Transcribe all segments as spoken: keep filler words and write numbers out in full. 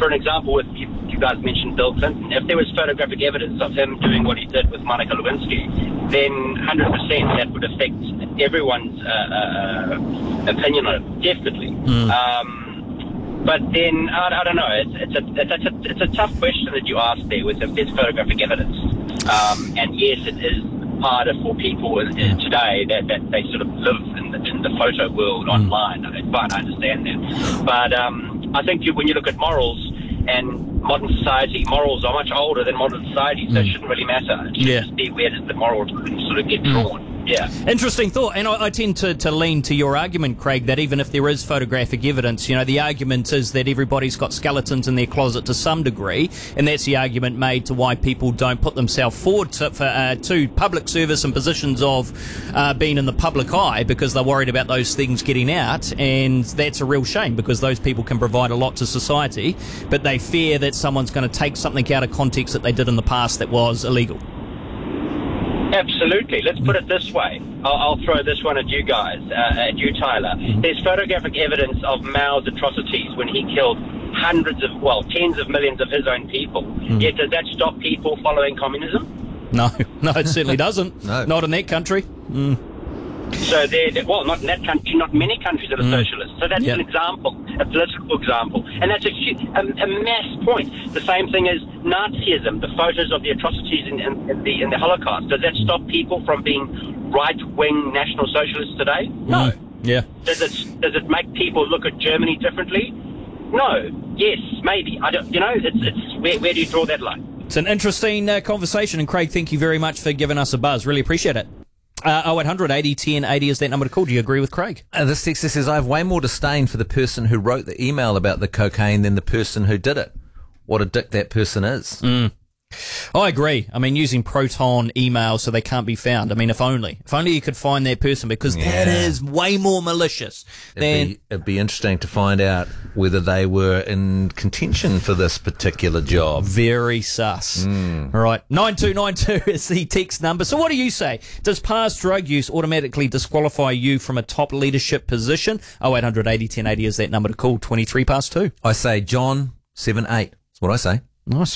for an example, if you, you guys mentioned Bill Clinton, if there was photographic evidence of him doing what he did with Monica Lewinsky, then one hundred percent that would affect everyone's uh, uh, opinion on it, definitely. Mm. Um, but then, I, I don't know, it's, it's, a, it's, a, it's a tough question that you asked there with if there's photographic evidence. Um, and yes, it is harder for people today that, that they sort of live in the, in the photo world mm. online. I fine, I understand that. But um, I think you, when you look at morals and modern society, morals are much older than modern society, so mm. it shouldn't really matter. It should yeah. just be where does the moral sort of get drawn. Mm. Yeah. Interesting thought, and I, I tend to, to lean to your argument, Craig, that even if there is photographic evidence, you know, the argument is that everybody's got skeletons in their closet to some degree, and that's the argument made to why people don't put themselves forward to, for, uh, to public service and positions of uh, being in the public eye because they're worried about those things getting out, and that's a real shame because those people can provide a lot to society, but they fear that someone's going to take something out of context that they did in the past that was illegal. Absolutely. Let's put it this way. I'll, I'll throw this one at you guys, uh, at you, Tyler. Mm-hmm. There's photographic evidence of Mao's atrocities when he killed hundreds of, well, tens of millions of his own people. Mm. Yet does that stop people following communism? No, no, it certainly doesn't. No. Not in that country. Mm. So they're, well, not in that country, not many countries that are mm. socialist. So that's yep. an example, a political example. And that's a, a, a mass point. The same thing as Nazism, the photos of the atrocities in, in, in, the, in the Holocaust. Does that stop people from being right-wing National Socialists today? No. Mm. Yeah. Does it, does it make people look at Germany differently? No. Yes, maybe. I don't, you know, it's, it's where, where do you draw that line? It's an interesting uh, conversation, and Craig, thank you very much for giving us a buzz. Really appreciate it. Uh, oh eight hundred eighty ten eighty is that number to call. Do you agree with Craig? Uh, this texter says, I have way more disdain for the person who wrote the email about the cocaine than the person who did it. What a dick that person is. Mm. I agree. I mean, using Proton email so they can't be found. I mean, if only. If only you could find that person, because yeah. that is way more malicious than... It'd be, it'd be interesting to find out whether they were in contention for this particular job. Very sus. Mm. All right. nine two nine two is the text number. So what do you say? Does past drug use automatically disqualify you from a top leadership position? oh eight hundred eighty ten eighty is that number to call. twenty-three past two. I say John seven eight. That's what I say. Nice.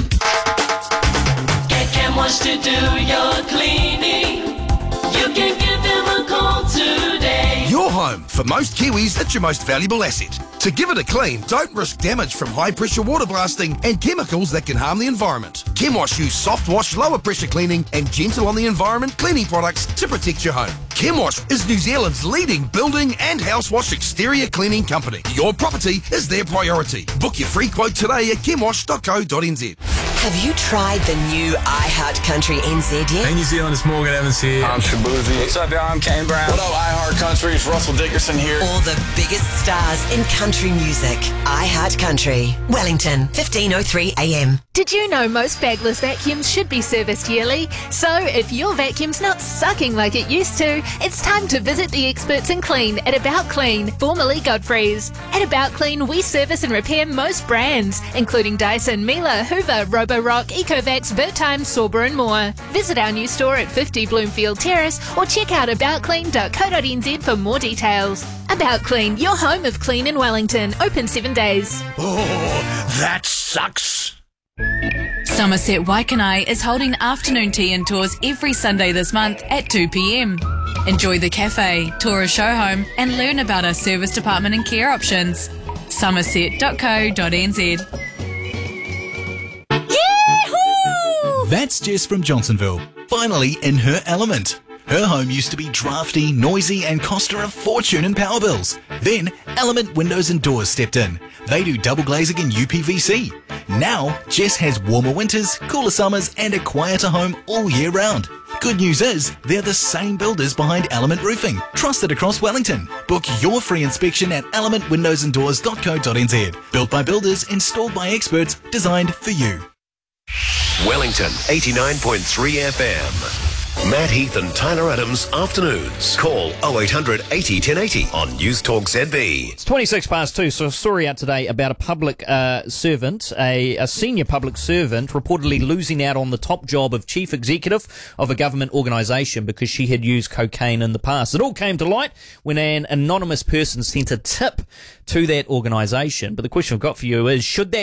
Wants to do your cleaning, you can give them a call today. Your home. For most Kiwis, it's your most valuable asset. To give it a clean, don't risk damage from high-pressure water blasting and chemicals that can harm the environment. ChemWash use soft wash, lower pressure cleaning and gentle on the environment cleaning products to protect your home. ChemWash is New Zealand's leading building and house wash exterior cleaning company. Your property is their priority. Book your free quote today at chemwash dot co dot n z. Have you tried the new iHeartCountry N Z yet? Hey, New Zealand, it's Morgan Evans here. I'm Shabuzi. What's up, y'all? I'm Kane Brown. What up, iHeartCountry? It's Russell Dickerson here. All the biggest stars in country music. iHeartCountry. Wellington, fifteen oh three A M. Did you know most bagless vacuums should be serviced yearly? So if your vacuum's not sucking like it used to, it's time to visit the experts in clean at About Clean, formerly Godfrey's. At About Clean, we service and repair most brands, including Dyson, Miele, Hoover, Roborock, Ecovacs, Vertime, Sauber and more. Visit our new store at fifty Bloomfield Terrace or check out about clean dot co dot n z for more details. About Clean, your home of clean in Wellington. Open seven days. Oh, that sucks. Somerset Waikanai is holding afternoon tea and tours every Sunday this month at two p m. Enjoy the cafe, tour a show home and learn about our service department and care options. somerset dot co dot n z. That's Jess from Johnsonville, finally in her element. Her home used to be drafty, noisy and cost her a fortune in power bills. Then Element Windows and Doors stepped in. They do double glazing and U P V C. Now Jess has warmer winters, cooler summers and a quieter home all year round. Good news is, they're the same builders behind Element Roofing, trusted across Wellington. Book your free inspection at element windows and doors dot co dot n z. Built by builders, installed by experts, designed for you. Wellington eighty-nine point three F M. Matt Heath and Tyler Adams afternoons. Call oh eight hundred eighty ten eighty on News Talk Z B. It's twenty-six past two, so a story out today about a public uh, servant, a, a senior public servant, reportedly losing out on the top job of chief executive of a government organisation because she had used cocaine in the past. It all came to light when an anonymous person sent a tip to that organisation. But the question I've got for you is, should that